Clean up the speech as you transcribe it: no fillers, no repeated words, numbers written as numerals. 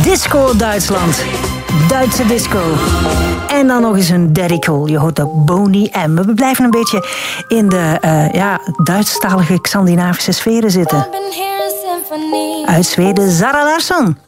Disco Duitsland. Duitse disco. En dan nog eens een Daddy Cool. Je hoort de Boney M. We blijven een beetje in de Duitsstalige Scandinavische sferen zitten. Uit Zweden, Zara Larsson.